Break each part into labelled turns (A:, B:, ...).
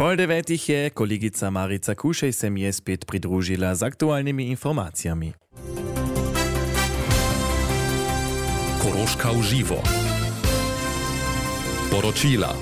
A: Pol 9 je kolegica Marica Kušej se mi je spet pridružila z aktualnimi informacijami.
B: Koroška v živo. Poročila.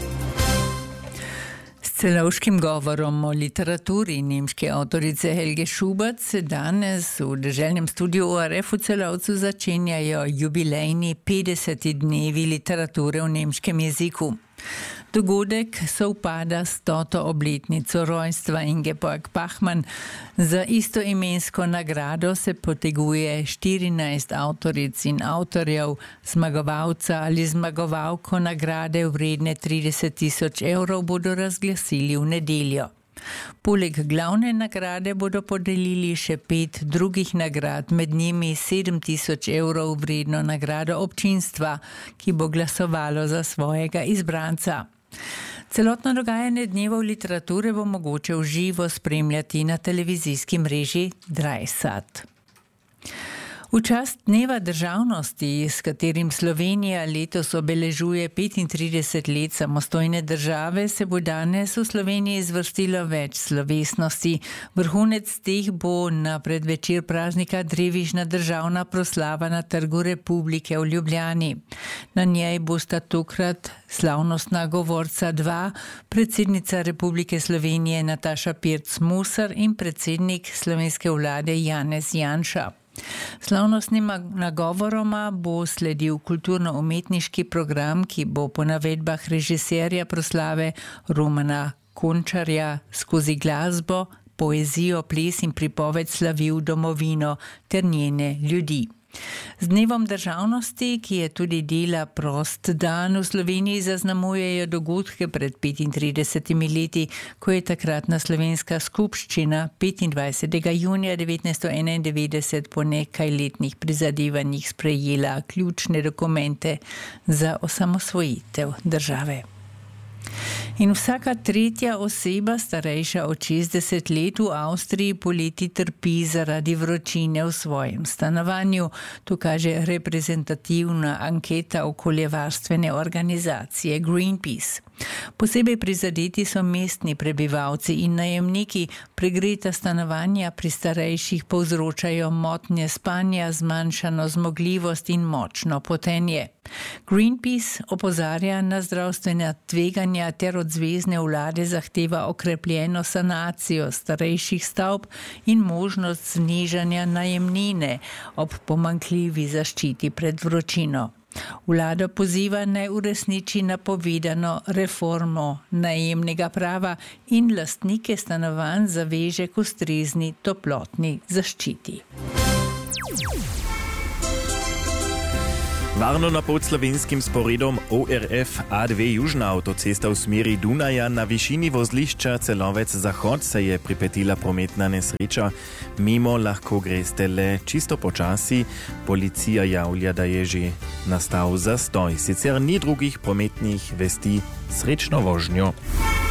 C: S celovškim govorom o literaturi nemške avtorice Helge Schubert se danes v deželnem studiu ORF v Celovcu začenjajo jubilejni 50. dnevi literature v nemškem jeziku. Dogodek sovpada s 100. obletnico rojstva Ingeborg Bachmann. Za istoimensko nagrado se poteguje 14 avtoric in avtorjev. Zmagovalca ali zmagovalko nagrade vredne 30.000 evrov bodo razglasili v nedeljo. Poleg glavne nagrade bodo podelili še 5 drugih nagrad, med njimi 7.000 evrov vredno nagrado občinstva, ki bo glasovalo za svojega izbranca. Celotno dogajanje dnevov literature bo mogoče v živo spremljati na televizijski mreži Dreisat. V čast dneva državnosti, s katerim Slovenija letos obeležuje 35 let samostojne države, se bo danes v Sloveniji zvrstilo več slovesnosti. Vrhunec teh bo na predvečer praznika drevižna državna proslava na Trgu Republike v Ljubljani. Na njej bosta tokrat slavnostna govorca 2, predsednica Republike Slovenije Nataša Pirc-Musar in predsednik slovenske vlade Janez Janša. Slavnostnim nagovoroma bo sledil kulturno-umetniški program, ki bo po navedbah režiserja proslave Romana Končarja skozi glasbo, poezijo, ples in pripoved slavil domovino ter njene ljudi. Z dnevom državnosti, ki je tudi dela prost dan, v Sloveniji zaznamujejo dogodke pred 35 leti, ko je takratna slovenska skupščina 25. junija 1991 po nekaj letnih prizadevanjih sprejela ključne dokumente za osamosvojitev države. In vsaka tretja oseba, starejša od 60 let, v Avstriji poleti trpi zaradi vročine v svojem stanovanju. To kaže reprezentativna anketa okoljevarstvene organizacije Greenpeace. Posebej prizadeti so mestni prebivalci in najemniki. Pregreta stanovanja pri starejših povzročajo motnje spanja, zmanjšano zmogljivost in močno potenje. Greenpeace opozarja na zdravstvena tveganja ter od zvezne vlade zahteva okrepljeno sanacijo starejših stavb in možnost znižanja najemnine ob pomanjkljivi zaščiti pred vročino. Vlada poziva naj uresniči napovedano reformo najemnega prava in lastnike stanovanj zaveže k ustrezni toplotni zaščiti.
A: Varno na podslovenskim sporedom ORF A2 južna avtocesta v smeri Dunaja na višini vozlišča Celovec-Zahod se je pripetila prometna nesreča. Mimo lahko greste le čisto počasi. Policija javlja, da je že nastal zastoj. Sicer ni drugih prometnih vesti. Srečno vožnjo.